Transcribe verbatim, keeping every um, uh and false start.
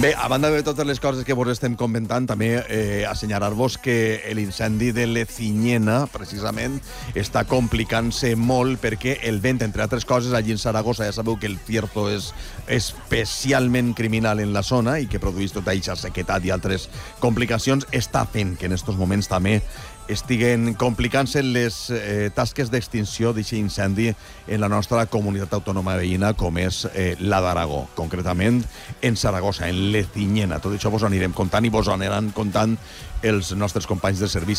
Bé, a banda de totes les coses que vos estem comentant, també eh, assenyalar-vos que l'incendi de l'Ecinyena, precisament, està complicant-se molt perquè el vent, entre altres coses, allí en Saragossa, ja sabeu que el Cierzo és especialment criminal en la zona i que produeix tota aquesta sequetat i altres complicacions, està fent que en aquests moments també estiguen complicant-se les eh, tasques d'extinció d'aquest incendi en la nostra comunitat autònoma veïna, com és eh, la d'Aragó, concretament en Saragossa, en l'Ecinyena. Tot això vos anirem contant i vos aniran contant els nostres companys de servici.